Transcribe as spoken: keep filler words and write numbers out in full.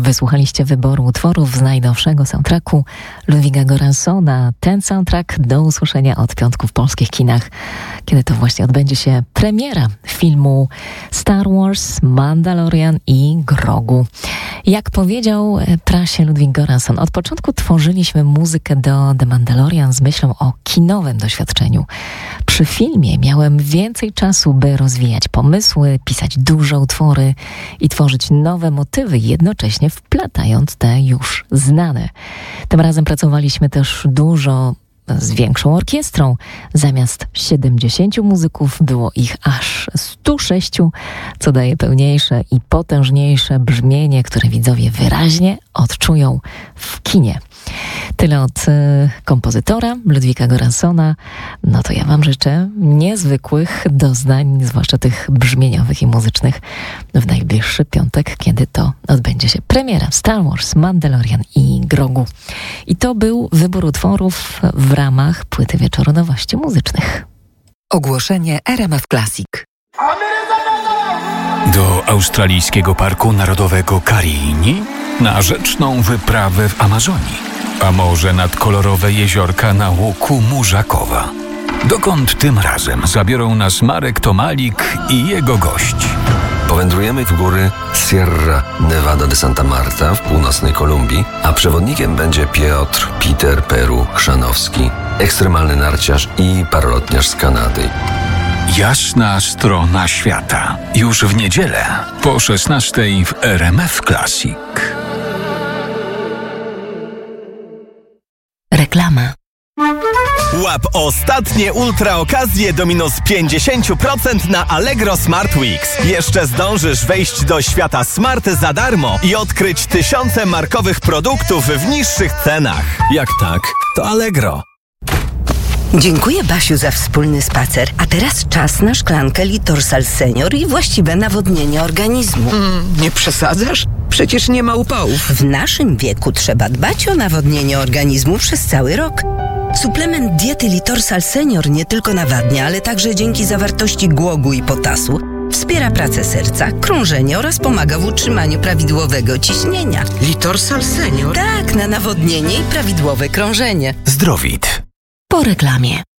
Wysłuchaliście wyboru utworów z najnowszego soundtracku Ludwiga Göranssona. Ten soundtrack do usłyszenia od piątku w polskich kinach, kiedy to właśnie odbędzie się premiera filmu Star Wars, Mandalorian i Grogu. Jak powiedział prasie Ludwig Göransson, od początku tworzyliśmy muzykę do The Mandalorian z myślą o kinowym doświadczeniu. Przy filmie miałem więcej czasu, by rozwijać pomysły, pisać duże utwory i tworzyć nowe motywy, jednocześnie wplatając te już znane. Tym razem pracowaliśmy też dużo z większą orkiestrą. Zamiast siedemdziesięciu muzyków było ich aż stu sześciu, co daje pełniejsze i potężniejsze brzmienie, które widzowie wyraźnie odczują w kinie. Tyle od y, kompozytora Ludwiga Göranssona. No to ja wam życzę niezwykłych doznań, zwłaszcza tych brzmieniowych i muzycznych, w najbliższy piątek, kiedy to odbędzie się premiera Star Wars, Mandalorian i Grogu. I to był wybór utworów w ramach płyty Wieczoru Nowości Muzycznych. Ogłoszenie R M F Classic. Do australijskiego parku narodowego Karini? Na rzeczną wyprawę w Amazonii? A może nad kolorowe jeziorka na łuku Murzakowa? Dokąd tym razem zabiorą nas Marek Tomalik i jego gość? Powędrujemy w góry Sierra Nevada de Santa Marta w północnej Kolumbii, a przewodnikiem będzie Piotr Peter Peru Chrzanowski, ekstremalny narciarz i paralotniarz z Kanady. Jasna strona świata. Już w niedzielę po szesnastej w R M F Classic. Reklama. Łap ostatnie ultra okazje do minus pięćdziesiąt procent na Allegro Smart Weeks. Jeszcze zdążysz wejść do świata smart za darmo i odkryć tysiące markowych produktów w niższych cenach. Jak tak, to Allegro. Dziękuję, Basiu, za wspólny spacer. A teraz czas na szklankę Litorsal Senior i właściwe nawodnienie organizmu. Mm, nie przesadzasz? Przecież nie ma upałów. W naszym wieku trzeba dbać o nawodnienie organizmu przez cały rok. Suplement diety Litorsal Senior nie tylko nawadnia, ale także dzięki zawartości głogu i potasu wspiera pracę serca, krążenie oraz pomaga w utrzymaniu prawidłowego ciśnienia. Litorsal Senior? Tak, na nawodnienie i prawidłowe krążenie. Zdrowit. Po reklamie.